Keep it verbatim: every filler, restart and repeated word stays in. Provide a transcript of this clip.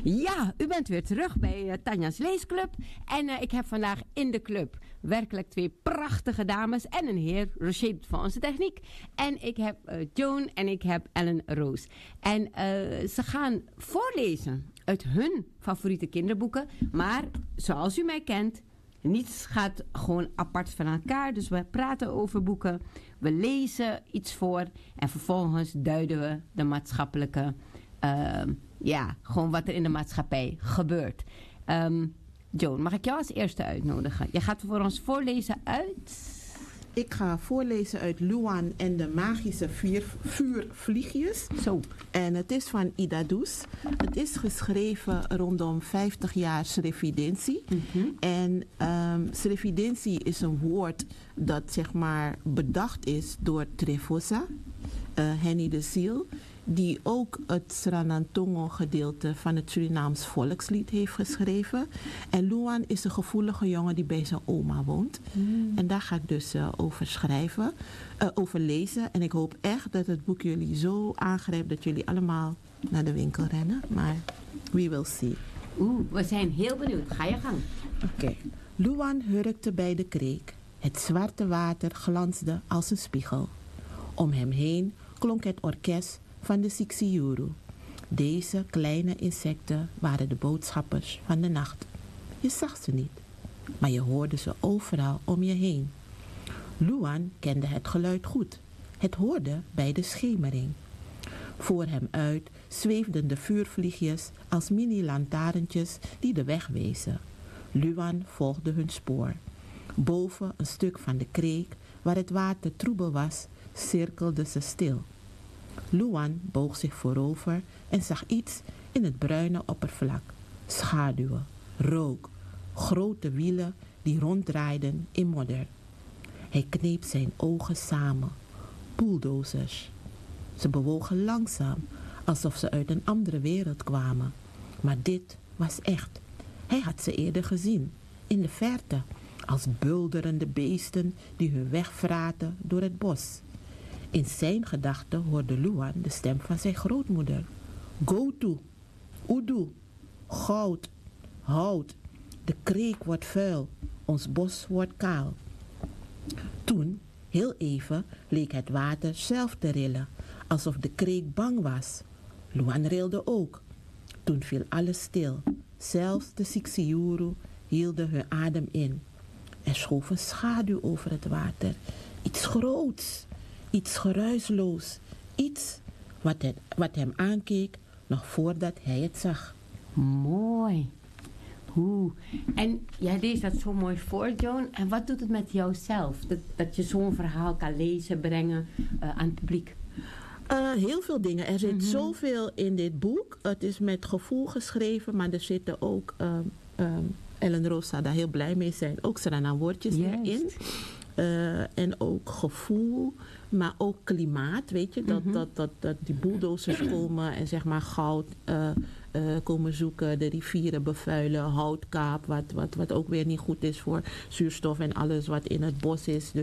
Ja, u bent weer terug bij uh, Tanja's Leesclub. En uh, ik heb vandaag in de club werkelijk twee prachtige dames en een heer, Rocher van onze techniek. En ik heb uh, Joan en ik heb Ellen Roos. En uh, ze gaan voorlezen uit hun favoriete kinderboeken. Maar zoals u mij kent, niets gaat gewoon apart van elkaar. Dus we praten over boeken, we lezen iets voor en vervolgens duiden we de maatschappelijke... Uh, ja, gewoon wat er in de maatschappij gebeurt. Um, Joan, mag ik jou als eerste uitnodigen? Je gaat voor ons voorlezen uit... Ik ga voorlezen uit Luan en de magische vier, vuurvliegjes. Zo. En het is van Ida Does. Het is geschreven rondom vijftig jaar Srevidentie. Mm-hmm. En um, Srevidentie is een woord dat zeg maar bedacht is door Trevosa, uh, Henny de Ziel, die ook het Sranantongo gedeelte van het Surinaams volkslied heeft geschreven. En Luan is een gevoelige jongen die bij zijn oma woont. Mm. En daar ga ik dus uh, over schrijven, uh, over lezen. En ik hoop echt dat het boek jullie zo aangrijpt dat jullie allemaal naar de winkel rennen. Maar we will see. Oeh, we zijn heel benieuwd. Ga je gang. Oké. Okay. Luan hurkte bij de kreek. Het zwarte water glansde als een spiegel. Om hem heen klonk het orkest van de Sixiuru. Deze kleine insecten waren de boodschappers van de nacht. Je zag ze niet, maar je hoorde ze overal om je heen. Luan kende het geluid goed. Het hoorde bij de schemering. Voor hem uit zweefden de vuurvliegjes als mini-lantaarntjes die de weg wezen. Luan volgde hun spoor. Boven een stuk van de kreek, waar het water troebel was, cirkelde ze stil. Luan boog zich voorover en zag iets in het bruine oppervlak. Schaduwen, rook, grote wielen die ronddraaiden in modder. Hij kneep zijn ogen samen. Bulldozers. Ze bewogen langzaam, alsof ze uit een andere wereld kwamen. Maar dit was echt. Hij had ze eerder gezien, in de verte, als bulderende beesten die hun weg vraten door het bos. In zijn gedachten hoorde Luan de stem van zijn grootmoeder. Go to, Udu, goud, hout, de kreek wordt vuil, ons bos wordt kaal. Toen, heel even, leek het water zelf te rillen, alsof de kreek bang was. Luan rilde ook. Toen viel alles stil. Zelfs de Sixiuru hielden hun adem in. Er schoof een schaduw over het water. Iets groots. Iets geruisloos, iets wat, het, wat hem aankeek nog voordat hij het zag. Mooi. Oeh. En jij leest dat zo mooi voor, Joan. En wat doet het met jouzelf? Dat, dat je zo'n verhaal kan lezen, brengen uh, aan het publiek? Uh, heel veel dingen. Er zit mm-hmm. zoveel in dit boek. Het is met gevoel geschreven, maar er zitten ook... Uh, uh, Ellen Roos zou daar heel blij mee zijn. Ook Srana woordjes erin. Uh, en ook gevoel, maar ook klimaat, weet je, dat, mm-hmm. dat, dat, dat die bulldozers komen en zeg maar goud uh, uh, komen zoeken, de rivieren bevuilen, houtkaap, wat, wat, wat ook weer niet goed is voor zuurstof en alles wat in het bos is. Dus